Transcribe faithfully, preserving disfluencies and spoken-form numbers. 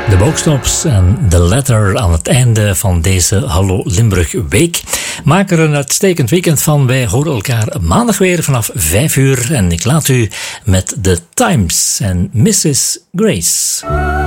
De Bookstops en The Letter aan het einde van deze Hallo Limburg week. Maak er een uitstekend weekend van. Wij horen elkaar maandag weer vanaf vijf uur. En ik laat u met The Times en missus Grace.